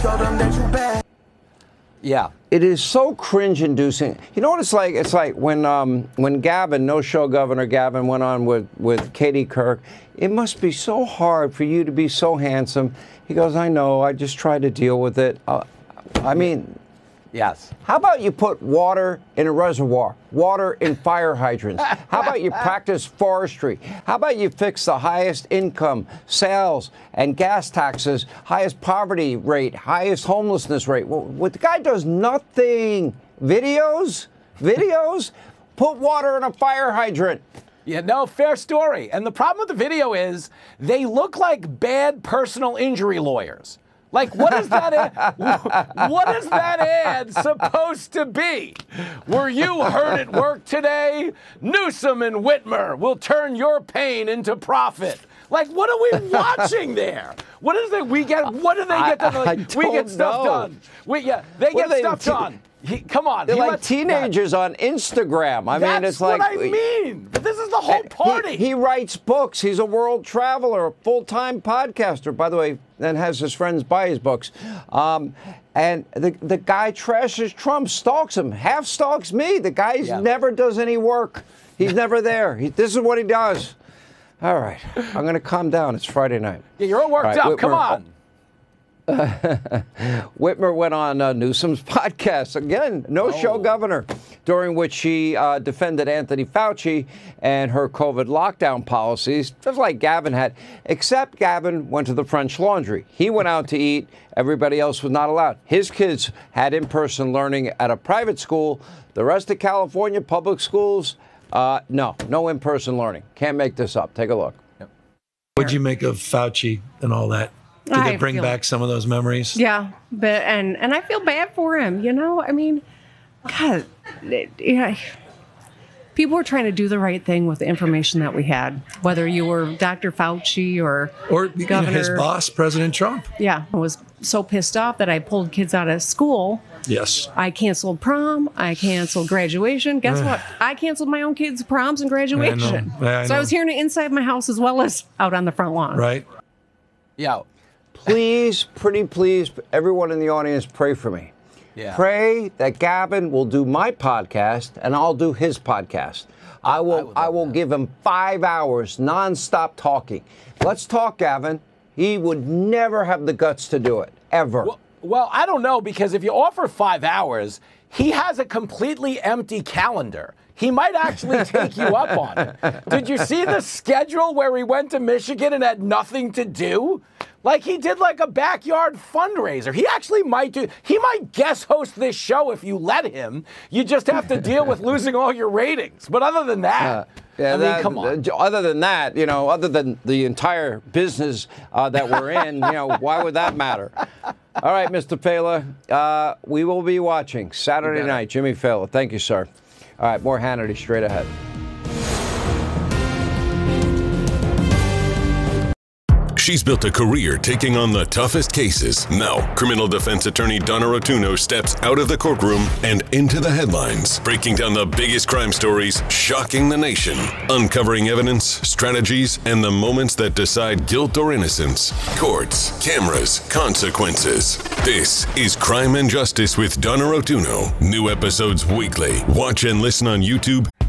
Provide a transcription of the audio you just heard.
Yeah. It is so cringe-inducing. You know what it's like? It's like when Gavin, no-show Governor Gavin, went on with Katie Couric. It must be so hard for you to be so handsome. He goes, I know, I just try to deal with it. I mean... Yes. How about you put water in a reservoir, water in fire hydrants? How about you practice forestry? How about you fix the highest income, sales, and gas taxes, highest poverty rate, highest homelessness rate? Well, the guy does nothing. Videos? Put water in a fire hydrant. Yeah, no, fair story. And the problem with the video is they look like bad personal injury lawyers. Like, what is that? What is that ad supposed to be? Were you hurt at work today? Newsom and Whitmer will turn your pain into profit. Like, what are we watching there? What is it? What do they get done? Like, we get stuff done. They get stuff done. Come on. They're like teenagers on Instagram. That's what I mean. But this is the whole party. He writes books. He's a world traveler, a full-time podcaster, by the way, and has his friends buy his books. And the guy trashes Trump, stalks him, half stalks me. The guy never does any work. He's never there. This is what he does. All right. I'm going to calm down. It's Friday night. Yeah, you're all worked up. Come on. Whitmer went on Newsom's podcast again, no-show governor, during which she defended Anthony Fauci and her COVID lockdown policies, just like Gavin had, except Gavin went to the French Laundry. He went out to eat. Everybody else was not allowed. His kids had in-person learning at a private school. The rest of California public schools, no in-person learning. Can't make this up. Take a look. What'd you make of Fauci and all that? Did it bring back some of those memories? Yeah, but and I feel bad for him. You know, I mean, God, people were trying to do the right thing with the information that we had. Whether you were Dr. Fauci or Governor, his boss, President Trump. Yeah, I was so pissed off that I pulled kids out of school. Yes. I canceled prom. I canceled graduation. Guess what? I canceled my own kids' proms and graduation. I know. So I was hearing it inside my house as well as out on the front lawn. Right. Yeah. Please, pretty please, everyone in the audience, pray for me. Yeah. Pray that Gavin will do my podcast and I'll do his podcast. I will give him 5 hours nonstop talking. Let's talk, Gavin. He would never have the guts to do it, ever. Well, I don't know, because if you offer 5 hours, he has a completely empty calendar. He might actually take you up on it. Did you see the schedule where he went to Michigan and had nothing to do? Like, he did like a backyard fundraiser. He actually might guest host this show if you let him. You just have to deal with losing all your ratings. But other than that, come on. Other than that, other than the entire business that we're in, why would that matter? All right, Mr. Fela, we will be watching Saturday night. Jimmy Fela, thank you, sir. All right, more Hannity straight ahead. She's built a career taking on the toughest cases. Now, criminal defense attorney Donna Rotuno steps out of the courtroom and into the headlines, breaking down the biggest crime stories, shocking the nation, uncovering evidence, strategies, and the moments that decide guilt or innocence. Courts, cameras, consequences. This is Crime and Justice with Donna Rotuno. New episodes weekly. Watch and listen on YouTube